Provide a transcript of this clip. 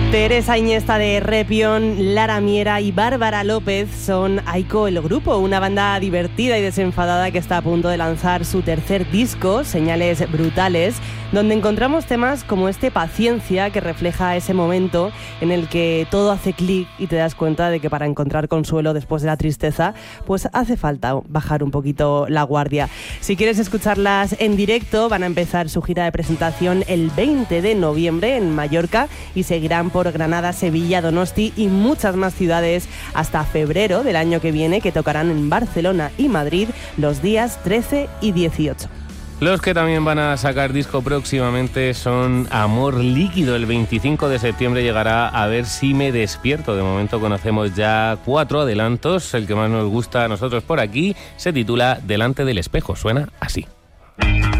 Teresa Iniesta de Repión, Lara Miera y Bárbara López son Aiko el Grupo, una banda divertida y desenfadada que está a punto de lanzar su tercer disco, Señales Brutales, donde encontramos temas como este Paciencia, que refleja ese momento en el que todo hace clic y te das cuenta de que para encontrar consuelo después de la tristeza, pues hace falta bajar un poquito la guardia. Si quieres escucharlas en directo, van a empezar su gira de presentación el 20 de noviembre en Mallorca y seguirán por Granada, Sevilla, Donosti y muchas más ciudades hasta febrero del año que viene, que tocarán en Barcelona y Madrid los días 13 y 18. Los que también van a sacar disco próximamente son Amor Líquido. El 25 de septiembre llegará A ver si me despierto. De momento conocemos ya 4 adelantos. El que más nos gusta a nosotros por aquí se titula Delante del espejo. Suena así.